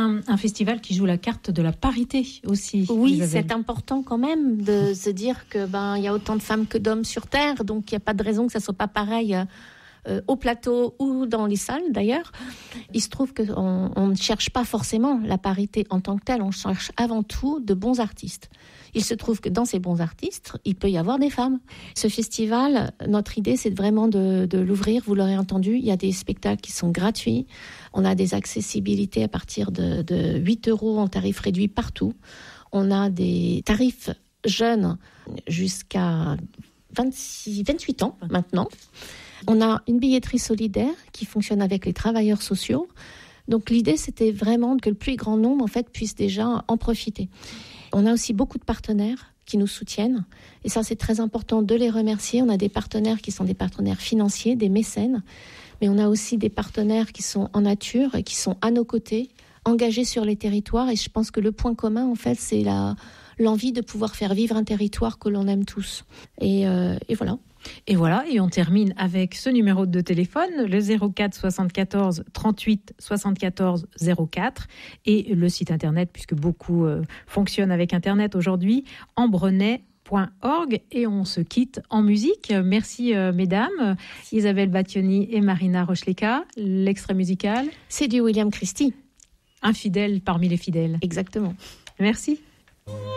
un festival qui joue la carte de la parité aussi. Oui, Isabelle. c'est important quand même de se dire que il y a autant de femmes que d'hommes sur Terre, donc il n'y a pas de raison que ça soit pas pareil au plateau ou dans les salles d'ailleurs. Il se trouve qu'on ne cherche pas forcément la parité en tant que telle, on cherche avant tout de bons artistes. Il se trouve que dans ces bons artistes, il peut y avoir des femmes. Ce festival, notre idée, c'est vraiment de l'ouvrir. Vous l'aurez entendu, il y a des spectacles qui sont gratuits. On a des accessibilités à partir de 8 € en tarif réduit partout. On a des tarifs jeunes jusqu'à 28 ans maintenant. On a une billetterie solidaire qui fonctionne avec les travailleurs sociaux. Donc l'idée, c'était vraiment que le plus grand nombre en fait, puisse déjà en profiter. On a aussi beaucoup de partenaires qui nous soutiennent. Et ça, c'est très important de les remercier. On a des partenaires qui sont des partenaires financiers, des mécènes. Mais on a aussi des partenaires qui sont en nature et qui sont à nos côtés, engagés sur les territoires. Et je pense que le point commun, en fait, c'est l'envie de pouvoir faire vivre un territoire que l'on aime tous. Et voilà. Et voilà, et on termine avec ce numéro de téléphone, le 04 74 38 74 04, et le site internet, puisque beaucoup fonctionnent avec internet aujourd'hui, ambrenet.org, et on se quitte en musique. Merci mesdames, Isabelle Battioni et Marina Rochleka. L'extrait musical, c'est du William Christie. Un fidèle parmi les fidèles. Exactement. Merci.